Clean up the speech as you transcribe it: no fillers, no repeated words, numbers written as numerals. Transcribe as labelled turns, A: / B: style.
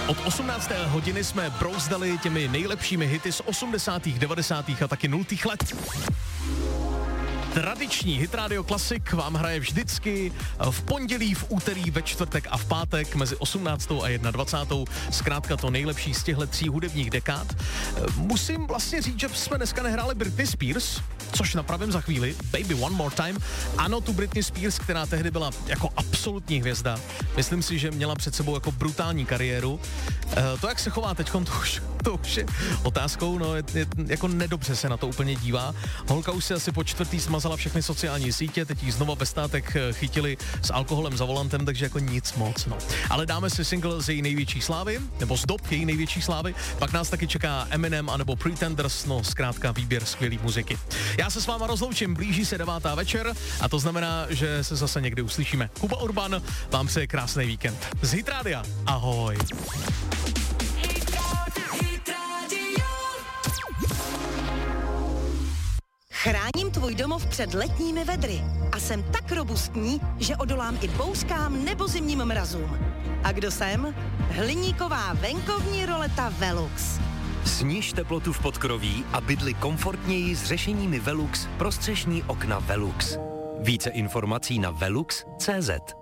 A: Od 18. hodiny jsme brouzdali těmi nejlepšími hity z 80., 90. a taky 0. let. Tradiční Hit Radio Classic vám hraje vždycky v pondělí, v úterý, ve čtvrtek a v pátek mezi 18. a 21. Zkrátka to nejlepší z těchto 3 hudebních dekád. Musím vlastně říct, že jsme dneska nehráli Britney Spears, což napravím za chvíli, Baby One More Time. Ano, tu Britney Spears, která tehdy byla jako absolutní hvězda. Myslím si, že měla před sebou jako brutální kariéru. To, jak se chová teďkon, to už je otázkou, no jako nedobře se na to úplně dívá. Holka už si asi po čtvrtý smazala všechny sociální sítě, teď jí znova bez státek chytili s alkoholem za volantem, takže jako nic moc, no. Ale dáme si single z její největší slávy, nebo z dob její největší slávy, pak nás taky čeká Eminem anebo Pretenders, no zkrátka výběr skvělý muziky. Já se s váma rozloučím, blíží se 9. večer a to znamená, že se zase někdy uslyšíme. Kuba Urban vám přeje krásný víkend. Z Hit Radia, ahoj.
B: Chráním tvůj domov před letními vedry a jsem tak robustní, že odolám i bouřkám nebo zimním mrazům. A kdo jsem? Hliníková venkovní roleta Velux.
C: Sníž teplotu v podkroví a bydli komfortněji s řešeními Velux pro střešní okna Velux. Více informací na velux.cz.